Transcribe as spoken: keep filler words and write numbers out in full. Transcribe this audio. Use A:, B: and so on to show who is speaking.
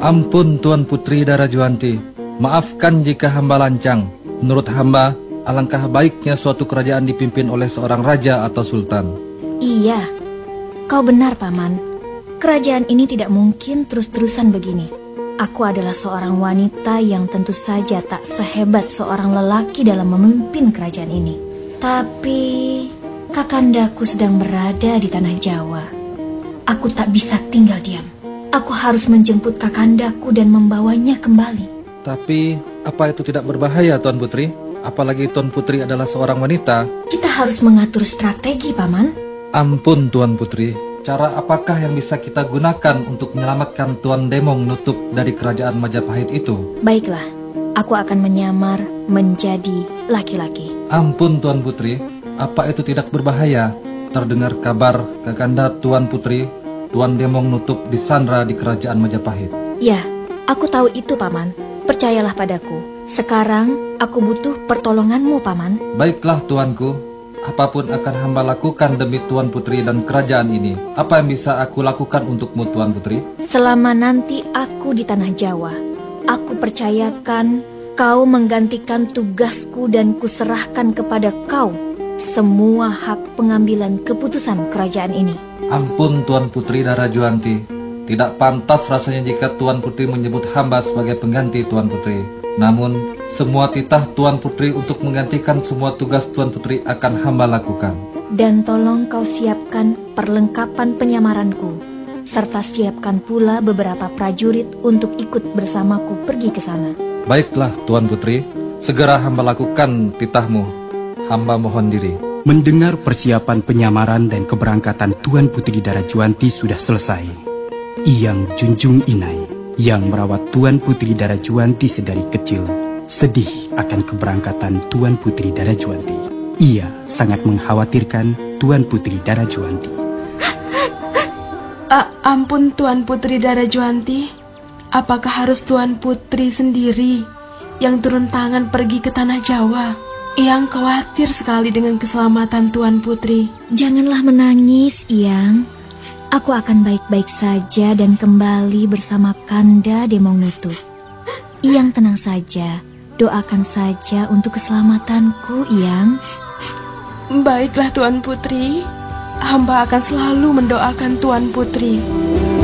A: Ampun Tuan Putri Darajuanti, maafkan jika hamba lancang. Menurut hamba, alangkah baiknya suatu kerajaan dipimpin oleh seorang raja atau sultan.
B: Iya, kau benar Paman. Kerajaan ini tidak mungkin terus-terusan begini. Aku adalah seorang wanita yang tentu saja tak sehebat seorang lelaki dalam memimpin kerajaan ini. Tapi kakandaku sedang berada di tanah Jawa. Aku tak bisa tinggal diam. Aku harus menjemput kakandaku dan membawanya kembali.
A: Tapi, apa itu tidak berbahaya, Tuan Putri? Apalagi Tuan Putri adalah seorang wanita.
B: Kita harus mengatur strategi, Paman.
A: Ampun, Tuan Putri. Cara apakah yang bisa kita gunakan untuk menyelamatkan Tuan Demong Nutup dari kerajaan Majapahit itu?
B: Baiklah, aku akan menyamar menjadi laki-laki.
A: Ampun, Tuan Putri. Apa itu tidak berbahaya? Terdengar kabar kakanda Tuan Putri, Tuan Demong Nutup disandra di kerajaan Majapahit.
B: Ya, aku tahu itu, Paman. Percayalah padaku. Sekarang aku butuh pertolonganmu, Paman.
A: Baiklah, Tuanku. Apapun akan hamba lakukan demi Tuan Putri dan kerajaan ini. Apa yang bisa aku lakukan untukmu, Tuan Putri?
B: Selama nanti aku di tanah Jawa, aku percayakan kau menggantikan tugasku dan kuserahkan kepada kau semua hak pengambilan keputusan kerajaan ini.
A: Ampun Tuan Putri Darajuanti, tidak pantas rasanya jika Tuan Putri menyebut hamba sebagai pengganti Tuan Putri. Namun, semua titah Tuan Putri untuk menggantikan semua tugas Tuan Putri akan hamba lakukan.
B: Dan tolong kau siapkan perlengkapan penyamaranku, serta siapkan pula beberapa prajurit untuk ikut bersamaku pergi ke sana.
A: Baiklah Tuan Putri, segera hamba lakukan titahmu. Hamba mohon diri.
C: Mendengar persiapan penyamaran dan keberangkatan Tuan Putri Darajuanti sudah selesai, Iyang Junjung Inai yang merawat Tuan Putri Darajuanti sedari kecil sedih akan keberangkatan Tuan Putri Darajuanti. Ia sangat mengkhawatirkan Tuan Putri Darajuanti.
D: A ampun Tuan Putri Darajuanti, apakah harus Tuan Putri sendiri yang turun tangan pergi ke tanah Jawa? Iyang khawatir sekali dengan keselamatan Tuan Putri.
B: Janganlah menangis, Iyang. Aku akan baik-baik saja dan kembali bersama Kanda Demong Nutup. Iyang tenang saja, doakan saja untuk keselamatanku, Iyang.
D: Baiklah Tuan Putri, hamba akan selalu mendoakan Tuan Putri.